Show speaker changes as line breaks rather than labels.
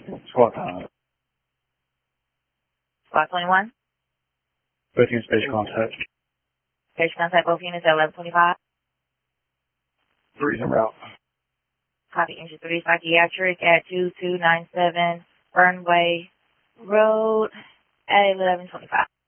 Squad time.
Squad 21.
Both units basic contact.
Basic contact both units at 1125.
3's en route.
Copy engine 3 psychiatric at 2297 Burnway Road at 1125.